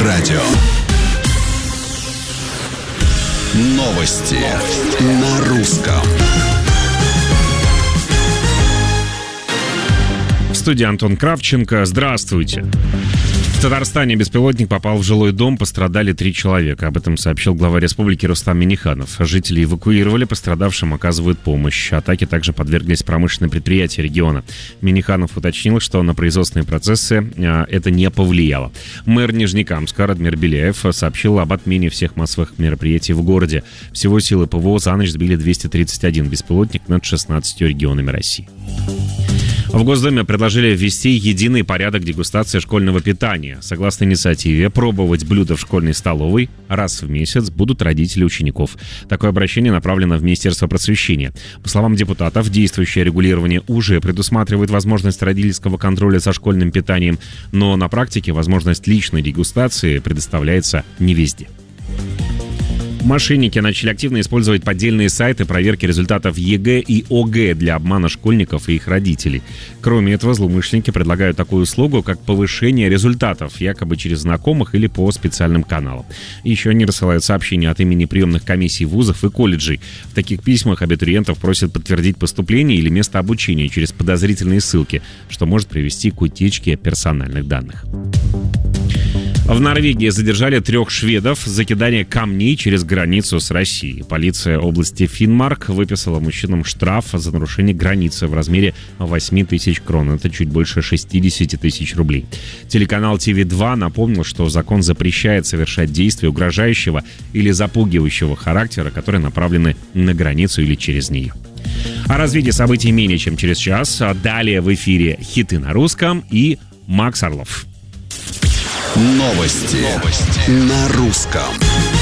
радио. Новости на русском. В студии Антон Кравченко. Здравствуйте. В Татарстане беспилотник попал в жилой дом, пострадали 3 человека. Об этом сообщил глава республики Рустам Минниханов. Жители эвакуировали, пострадавшим оказывают помощь. Атаке также подверглись промышленные предприятия региона. Минниханов уточнил, что на производственные процессы это не повлияло. Мэр Нижнекамска Радмир Беляев сообщил об отмене всех массовых мероприятий в городе. Всего силы ПВО за ночь сбили 231 беспилотник над 16 регионами России. В Госдуме предложили ввести единый порядок дегустации школьного питания. Согласно инициативе, пробовать блюда в школьной столовой раз в месяц будут родители учеников. Такое обращение направлено в Министерство просвещения. По словам депутатов, действующее регулирование уже предусматривает возможность родительского контроля за школьным питанием, но на практике возможность личной дегустации предоставляется не везде. Мошенники начали активно использовать поддельные сайты проверки результатов ЕГЭ и ОГЭ для обмана школьников и их родителей. Кроме этого, злоумышленники предлагают такую услугу, как повышение результатов, якобы через знакомых или по специальным каналам. Еще они рассылают сообщения от имени приемных комиссий вузов и колледжей. В таких письмах абитуриентов просят подтвердить поступление или место обучения через подозрительные ссылки, что может привести к утечке персональных данных. В Норвегии задержали 3 шведов за кидание камней через границу с Россией. Полиция области Финмарк выписала мужчинам штраф за нарушение границы в размере 8 тысяч крон. Это чуть больше 60 тысяч рублей. Телеканал ТВ2 напомнил, что закон запрещает совершать действия угрожающего или запугивающего характера, которые направлены на границу или через нее. О развитии событий менее чем через час. Далее в эфире хиты на русском и Макс Орлов. Новости на русском.